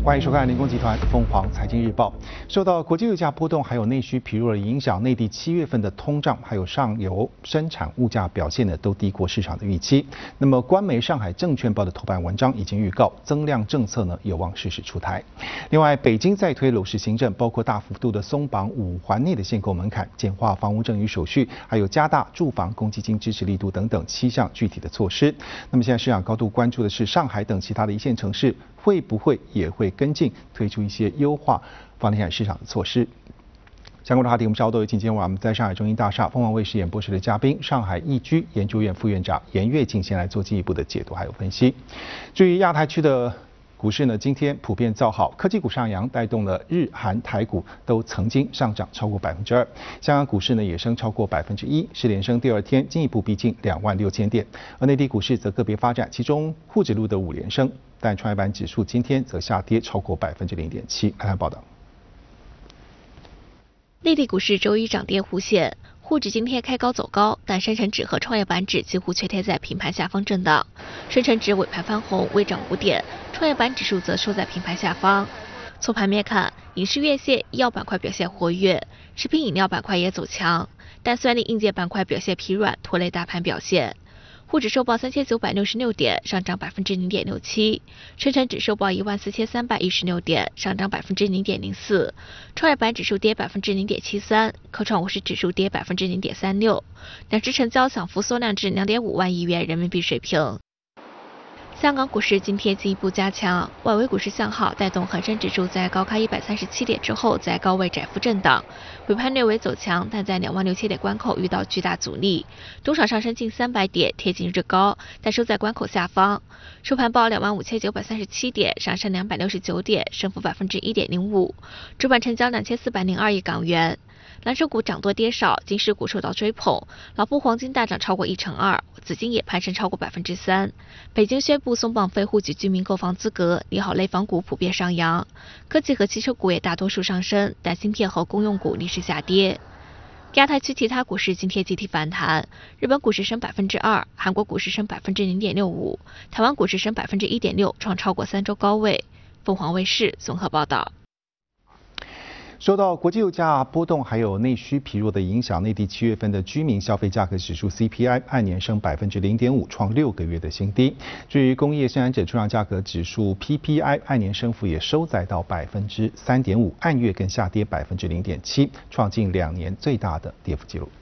欢迎收看联工集团凤凰财经日报。受到国际油价波动还有内需疲弱的影响，内地7月份的通胀还有上游生产物价表现呢都低过市场的预期。那么官媒上海证券报的头版文章已经预告，增量政策呢有望适时出台。另外，北京再推楼市新政，包括大幅度的松绑5环内的限购门槛、简化房屋赠与手续，还有加大住房公积金支持力度等等7项具体的措施。那么现在市场高度关注的是上海等其他的一线城市会不会也会跟进推出一些优化房地产市场的措施。相关的话题，我们稍后都有请今天我们在上海中英大厦凤凰卫视演播室的嘉宾，上海易居研究院副院长严跃进先来做进一步的解读还有分析。至于亚太区的股市呢，今天普遍造好，科技股上扬，带动了日韩台股都曾经上涨超过2%。香港股市呢也升超过1%，是连升第2天，进一步逼近26000点。而内地股市则个别发展，其中沪指录得5连升，但创业板指数今天则下跌超过0.7%。来看报道。 内地股市周一涨跌互现。沪指今天开高走高，但深成指和创业板指几乎全贴在平盘下方震荡。深成指尾盘翻红，微涨5点；创业板指数则收在平盘下方。从盘面看，影视院线、医药板块表现活跃，食品饮料板块也走强，但算力硬件板块表现疲软，拖累大盘表现。沪指收报3966点，上涨0.67%；深成指收报14316点，上涨0.04%；创业板指数跌0.73%，科创50指数跌0.36%，两市成交涨幅缩量至2.5万亿元人民币水平。香港股市今天进一步加强，外围股市向好，带动恒生指数在高开137点之后，在高位窄幅震荡，尾盘略微走强，但在26000点关口遇到巨大阻力，中场上升近300点，贴近日高，但收在关口下方。收盘报25937点，上升269点，升幅1.05%，主板成交2402亿港元。蓝筹股涨多跌少，金饰股受到追捧，老布黄金大涨超过1成2%，紫金也攀升超过3%。北京宣布松绑非户籍居民购房资格，利好类房股普遍上扬，科技和汽车股也大多数上升，但芯片和公用股逆势下跌。亚太区其他股市今天集体反弹，日本股市升2%，韩国股市升0.65%，台湾股市升1.6%，创超过3周高位。凤凰卫视综合报道。 受到国际油价波动还有内需疲弱的影响，内地7月份的居民消费价格指数 CPI 按年升0.5%，创6个月的新低。至于工业生产者出厂价格指数 PPI 按年升幅也收窄到3.5%，按月更下跌0.7%，创近2年最大的跌幅记录。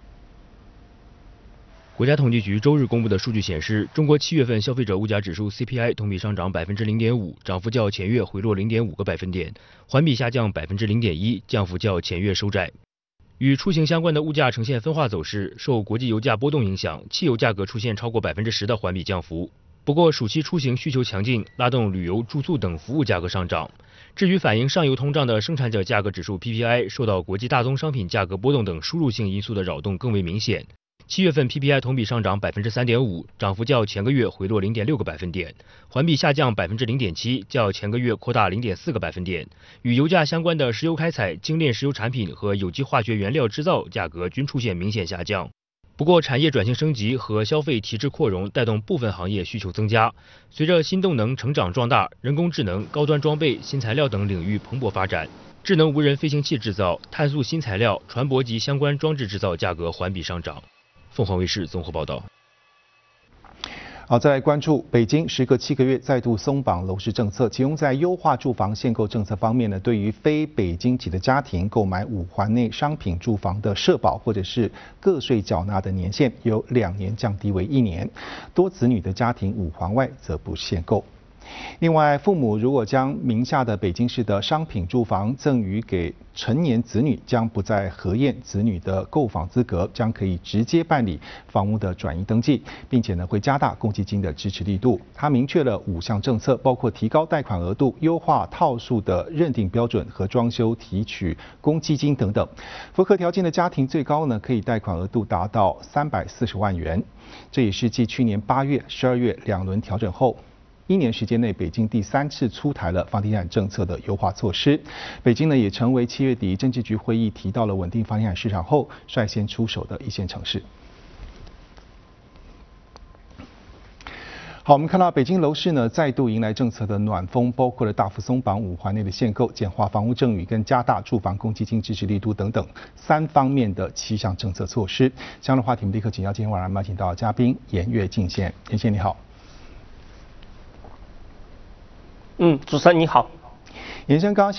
国家统计局周日公布的数据显示，中国7月份消费者物价指数 CPI 同比上涨0.5%，涨幅较前月回落0.5个百分点，环比下降0.1%，降幅较前月收窄。与出行相关的物价呈现分化走势，受国际油价波动影响，汽油价格出现超过10%的环比降幅。不过，暑期出行需求强劲，拉动旅游、住宿等服务价格上涨。至于反映上游通胀的生产者价格指数 PPI， 受到国际大宗商品价格波动等输入性因素的扰动更为明显。7月份 PPI 同比上涨3.5%，涨幅较前个月回落0.6个百分点，环比下降0.7%，较前个月扩大0.4个百分点。与油价相关的石油开采、精炼石油产品和有机化学原料制造价格均出现明显下降。不过，产业转型升级和消费提质扩容带动部分行业需求增加。随着新动能成长壮大，人工智能、高端装备、新材料等领域蓬勃发展，智能无人飞行器制造、碳素新材料、船舶及相关装置制造价格环比上涨。凤凰卫视综合报道。 好，再来关注北京时隔7个月再度松绑楼市政策，其中在优化住房限购政策方面呢，对于非北京籍的家庭购买5环内商品住房的社保或者是个税缴纳的年限由2年降低为1年，多子女的家庭5环外则不限购。另外，父母如果将名下的北京市的商品住房赠予给成年子女，将不再核验子女的购房资格，将可以直接办理房屋的转移登记，并且呢会加大公积金的支持力度。它明确了5项政策，包括提高贷款额度、优化套数的认定标准和装修提取公积金等等。符合条件的家庭最高呢可以贷款额度达到340万元，这也是继去年8月、12月2轮调整后1年时间内，北京第3次出台了房地产政策的优化措施。北京呢也成为7月底政治局会议提到了稳定房地产市场后率先出手的一线城市。好。 好，我们看到北京楼市呢再度迎来政策的暖风，包括了大幅松绑5环内的限购、简化房屋赠与跟加大住房公积金支持力度等等3方面的7项政策措施。相关的话题，我们立刻请教今天晚上邀请到嘉宾颜岳进先，颜先你好。 主持人你好。 颜先刚刚